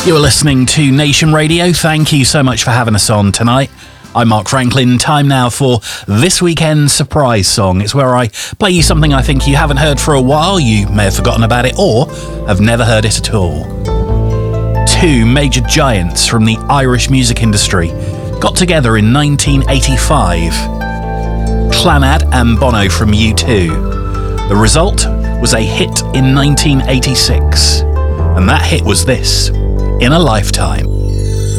You're listening to Nation Radio. Thank you so much for having us on tonight. I'm Mark Franklin. Time now for this weekend's surprise song. It's where I play you something I think you haven't heard for a while. You may have forgotten about it or have never heard it at all. Two major giants from the Irish music industry got together in 1985. Clannad and Bono from U2. The result was a hit in 1986. And that hit was this, In a Lifetime.